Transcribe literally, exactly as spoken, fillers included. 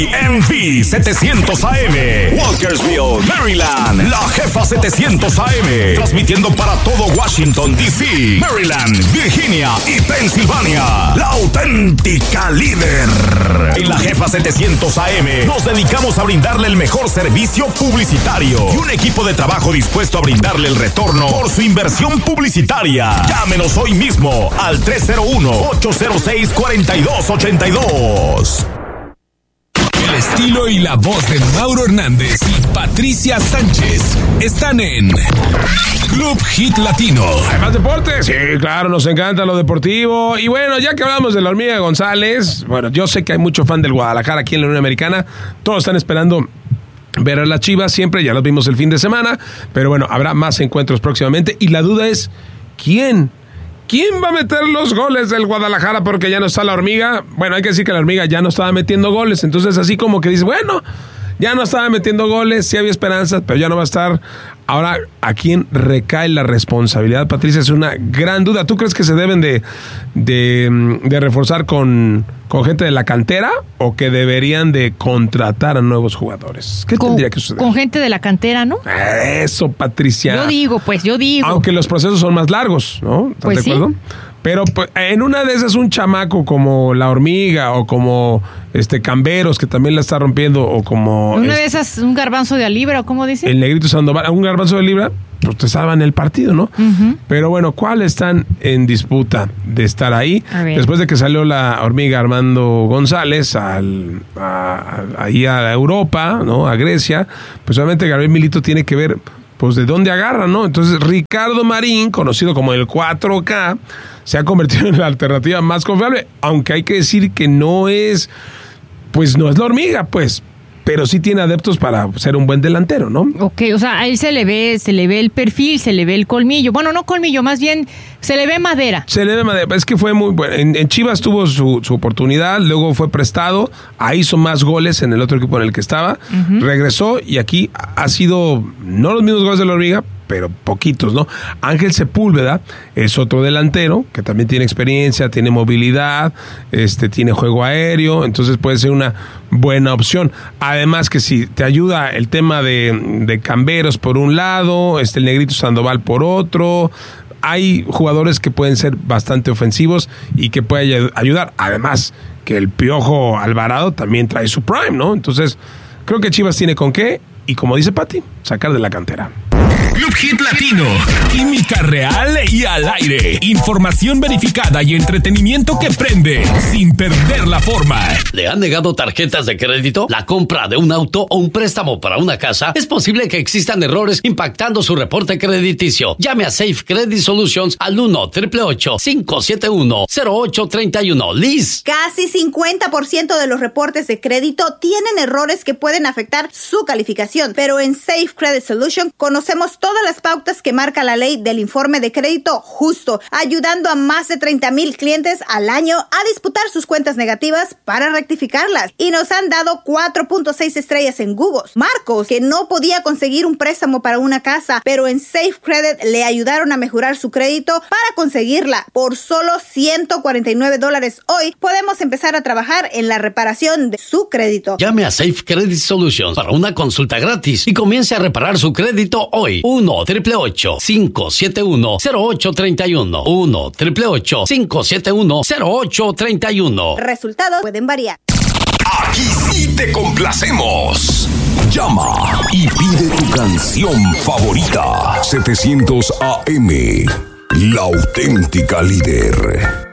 M V setecientos A M, Walkersville, Maryland, La Jefa setecientos A M, transmitiendo para todo Washington, D C, Maryland, Virginia y Pensilvania, la auténtica líder. En La Jefa setecientos A M nos dedicamos a brindarle el mejor servicio publicitario y un equipo de trabajo dispuesto a brindarle el retorno por su inversión publicitaria. Llámenos hoy mismo al tres cero uno, ocho cero seis, cuatro dos ocho dos. El estilo y la voz de Mauro Hernández y Patricia Sánchez están en Club Hit Latino. ¿Hay más deportes? Sí, claro, nos encanta lo deportivo. Y bueno, ya que hablamos de la Hormiga González, bueno, yo sé que hay mucho fan del Guadalajara aquí en la Unión Americana. Todos están esperando ver a las Chivas, siempre, ya las vimos el fin de semana. Pero bueno, habrá más encuentros próximamente. Y la duda es, ¿quién? ¿Quién va a meter los goles del Guadalajara porque ya no está la Hormiga? Bueno, hay que decir que la Hormiga ya no estaba metiendo goles. Entonces así como que dice, bueno, ya no estaba metiendo goles, sí había esperanzas, pero ya no va a estar. Ahora, ¿a quién recae la responsabilidad? Patricia, es una gran duda. ¿Tú crees que se deben de, de, de reforzar con, con gente de la cantera o que deberían de contratar a nuevos jugadores? ¿Qué con, tendría que suceder? Con gente de la cantera, ¿no? Eso, Patricia. Yo digo, pues, yo digo. Aunque los procesos son más largos, ¿no? ¿Estás pues de acuerdo? Sí. Pero pues, en una de esas un chamaco como la Hormiga o como este Camberos, que también la está rompiendo, o como una este, de esas un garbanzo de libra, ¿o cómo dice? el Negrito Sandoval, un garbanzo de libra, pues te salvan el partido, ¿no? Uh-huh. Pero bueno, ¿cuáles están en disputa de estar ahí? Después de que salió la Hormiga Armando González al, a, a, ahí a Europa, ¿no? A Grecia, pues obviamente Gabriel Milito tiene que ver pues de dónde agarra, ¿no? Entonces Ricardo Marín, conocido como el cuatro K, se ha convertido en la alternativa más confiable, aunque hay que decir que no es, pues no es la Hormiga, pues, pero sí tiene adeptos para ser un buen delantero, ¿no? Ok, o sea, a él se le ve, se le ve el perfil, se le ve el colmillo. Bueno, no colmillo, más bien se le ve madera. Se le ve madera, es que fue muy bueno. En, en Chivas tuvo su, su oportunidad, luego fue prestado, ahí hizo más goles en el otro equipo en el que estaba, uh-huh. Regresó y aquí ha sido, no los mismos goles de la Hormiga, pero poquitos, ¿no? Ángel Sepúlveda es otro delantero que también tiene experiencia, tiene movilidad, este, tiene juego aéreo, entonces puede ser una buena opción. Además que si te ayuda el tema de, de Camberos por un lado, este, el Negrito Sandoval por otro, hay jugadores que pueden ser bastante ofensivos y que pueden ayudar. Además que el Piojo Alvarado también trae su prime, ¿no? Entonces creo que Chivas tiene con qué, y como dice Pati, sacar de la cantera. Club Hit Latino, química real y al aire, información verificada y entretenimiento que prende sin perder la forma. ¿Le han negado tarjetas de crédito? ¿La compra de un auto o un préstamo para una casa? Es posible que existan errores impactando su reporte crediticio. Llame a Safe Credit Solutions al uno, ocho ocho ocho, cinco siete uno, cero ocho tres uno. Liz. Casi cincuenta por ciento de los reportes de crédito tienen errores que pueden afectar su calificación, pero en Safe Credit Solutions conocemos todas las pautas que marca la ley del informe de crédito justo, ayudando a más de treinta mil clientes al año a disputar sus cuentas negativas para rectificarlas. Y nos han dado cuatro punto seis estrellas en Google. Marcos, que no podía conseguir un préstamo para una casa, pero en Safe Credit le ayudaron a mejorar su crédito para conseguirla. Por solo ciento cuarenta y nueve dólares hoy, podemos empezar a trabajar en la reparación de su crédito. Llame a Safe Credit Solutions para una consulta gratis y comience a reparar su crédito hoy. uno, ocho ocho ocho, cinco siete uno, cero ocho tres uno. uno, ocho ocho ocho, cinco siete uno, cero ocho tres uno. Resultados pueden variar. Aquí sí te complacemos. Llama y pide tu canción favorita. setecientos A M, la auténtica líder.